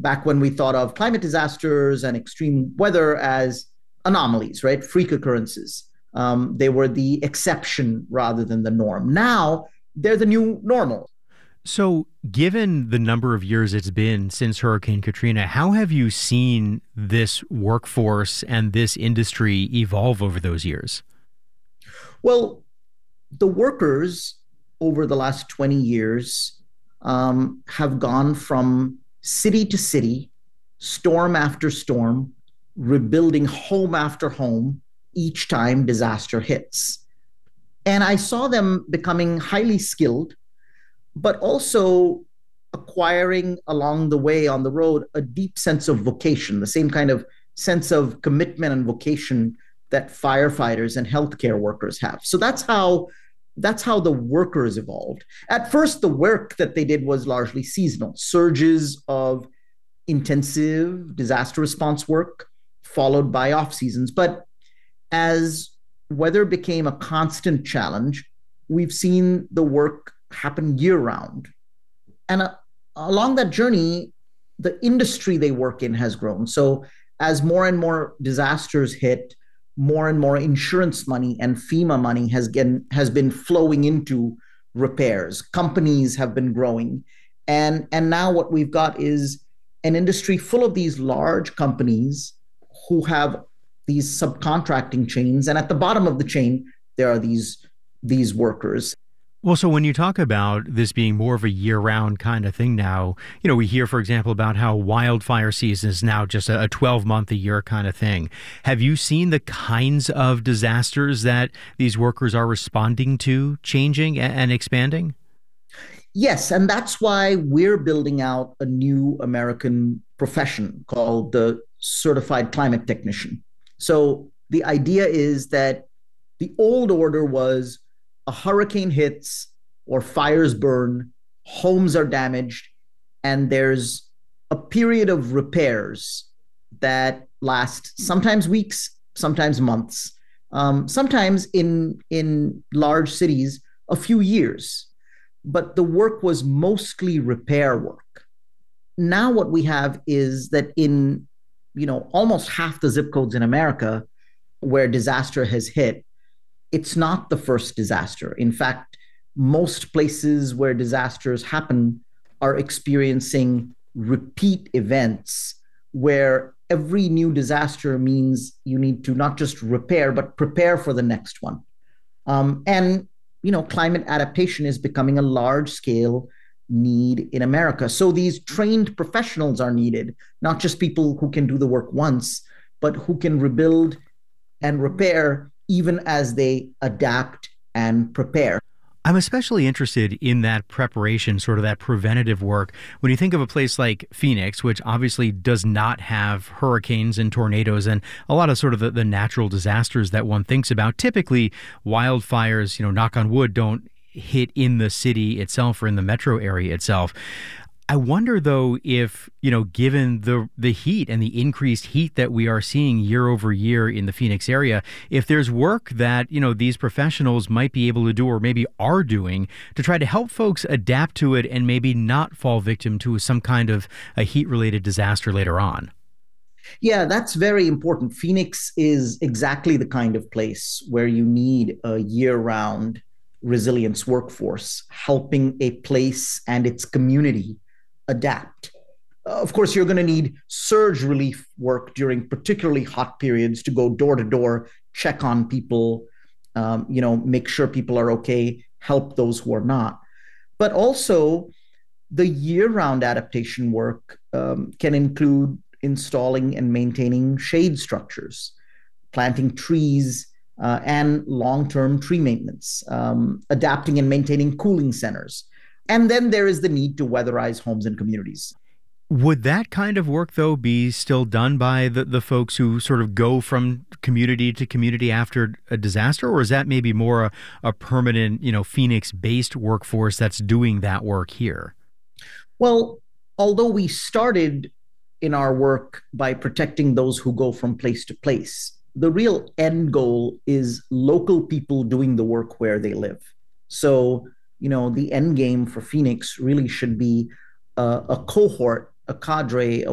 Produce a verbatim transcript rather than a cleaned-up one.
back when we thought of climate disasters and extreme weather as anomalies, right? Freak occurrences. Um, they were the exception rather than the norm. Now they're the new normal. So, given the number of years it's been since Hurricane Katrina, how have you seen this workforce and this industry evolve over those years? Well, the workers over the last twenty years um, have gone from city to city, storm after storm, rebuilding home after home each time disaster hits. And I saw them becoming highly skilled, but also acquiring along the way on the road a deep sense of vocation, the same kind of sense of commitment and vocation that firefighters and healthcare workers have. So that's how that's how the workers evolved. At first, the work that they did was largely seasonal, surges of intensive disaster response work, followed by off seasons. But as weather became a constant challenge, we've seen the work happen year round. And uh, along that journey, the industry they work in has grown. So as more and more disasters hit, more and more insurance money and FEMA money has, been has been flowing into repairs. Companies have been growing. And, and now what we've got is an industry full of these large companies who have these subcontracting chains. And at the bottom of the chain, there are these, these workers. Well, so when you talk about this being more of a year-round kind of thing now, you know, we hear, for example, about how wildfire season is now just a twelve-month-a-year kind of thing. Have you seen the kinds of disasters that these workers are responding to changing and expanding? Yes, and that's why we're building out a new American profession called the Certified Climate Technician. So the idea is that the old order was a hurricane hits or fires burn, homes are damaged, and there's a period of repairs that last sometimes weeks, sometimes months, um, sometimes in, in large cities, a few years. But the work was mostly repair work. Now what we have is that in, you know, almost half the zip codes in America where disaster has hit, it's not the first disaster. In fact, most places where disasters happen are experiencing repeat events where every new disaster means you need to not just repair, but prepare for the next one. Um, and, you know, climate adaptation is becoming a large scale need in America. So these trained professionals are needed, not just people who can do the work once, but who can rebuild and repair even as they adapt and prepare. I'm especially interested in that preparation, sort of that preventative work. When you think of a place like Phoenix, which obviously does not have hurricanes and tornadoes and a lot of sort of the, the natural disasters that one thinks about, typically wildfires, you know, knock on wood, don't hit in the city itself or in the metro area itself. I wonder, though, if, you know, given the the heat and the increased heat that we are seeing year over year in the Phoenix area, if there's work that, you know, these professionals might be able to do or maybe are doing to try to help folks adapt to it and maybe not fall victim to some kind of a heat-related disaster later on. Yeah, that's very important. Phoenix is exactly the kind of place where you need a year-round resilience workforce helping a place and its community adapt. Of course, you're going to need surge relief work during particularly hot periods to go door to door, check on people, um, you know, make sure people are okay, help those who are not. But also, the year-round adaptation work um, can include installing and maintaining shade structures, planting trees, uh, and long-term tree maintenance, um, adapting and maintaining cooling centers. And then there is the need to weatherize homes and communities. Would that kind of work, though, be still done by the, the folks who sort of go from community to community after a disaster? Or is that maybe more a, a permanent, you know, Phoenix-based workforce that's doing that work here? Well, although we started in our work by protecting those who go from place to place, the real end goal is local people doing the work where they live. So, you know, the end game for Phoenix really should be uh, a cohort, a cadre, a